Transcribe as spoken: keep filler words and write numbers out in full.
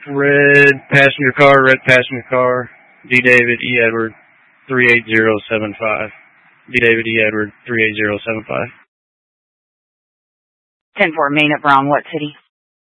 Red passenger car, red passenger car, D. David E. Edward, three eight zero seven five. D. David E. Edward, three eight zero seven five. ten four, main at Brown, what city?